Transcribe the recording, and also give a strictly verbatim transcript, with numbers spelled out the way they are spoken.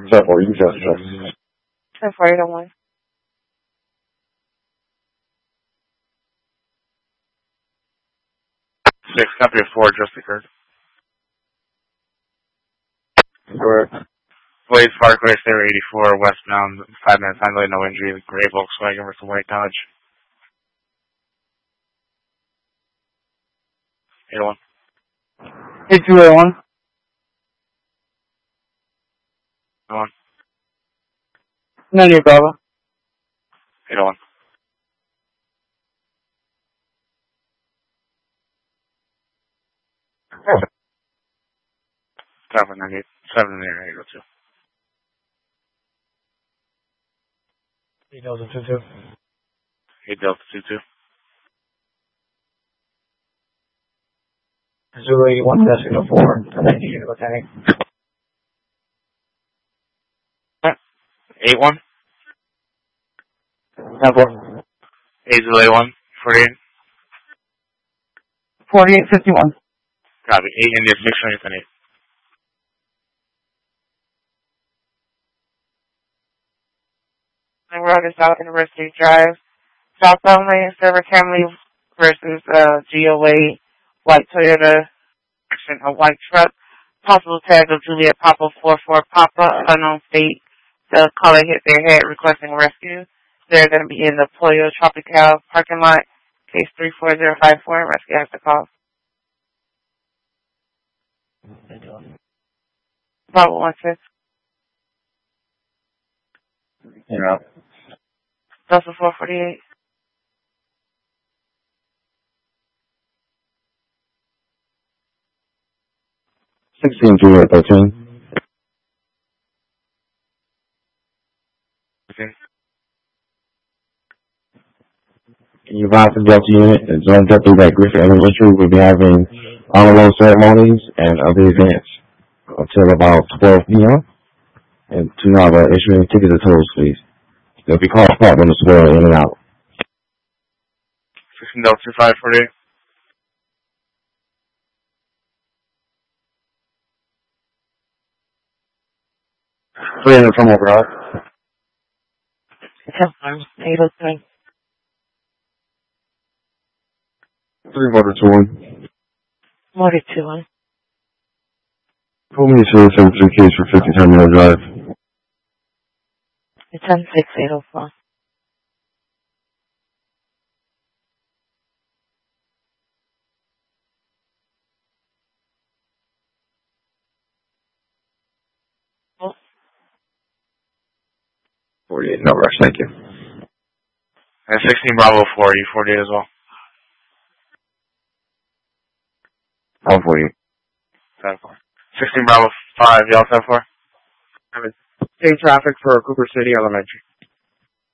ten four, you just just. ten four, eight oh one. six, copy of four, just occurred. Correct. Blaze Parkway, Stair eighty-four, westbound, five minutes hindley, no injury, gray Volkswagen versus White Dodge. eight oh one. eight two eight one. eight oh one. ninety-eight Bravo. eight oh one. Copy ninety-eight. seven in there, eight oh two. eight Delta two two. eight Delta two two. Zulu eighty-one, Decimal four. ninety-eight Lieutenant. eight one. ten four. eight Zulu eighty-one. forty-eight. forty-eight fifty-one. Copy. eight India six ninety-eight. The road is South University Drive. Southbound lane, Server Camry versus uh, G O A white Toyota, a white truck. Possible tag of Juliet Papa four four Papa, unknown state. The caller hit their head requesting rescue. They're going to be in the Pollo Tropical parking lot, case three four zero five four. Rescue has to call. Bravo one six. Yeah. Delta four forty-eight. Sixteen two eight thirteen. Okay. Can you advise the Delta unit and Zone Deputy that Griffin Elementary will be having honor roll ceremonies and other events until about twelve p.m. And to have uh, issuing tickets or tolls, please. They'll be called apart when the swear in and out. sixteen Delta two five forty-eight. Three hundred from override. eight oh three. Three motor two one. Motor two one. Pull me to the seven three case for fifty Terminal Drive. It's ten six eight oh four. forty-eight, no rush, thank you. And sixteen Bravo four, you forty-eight as well. one forty-eight. ten four. sixteen Bravo five, y'all ten four? State traffic for Cooper City Elementary.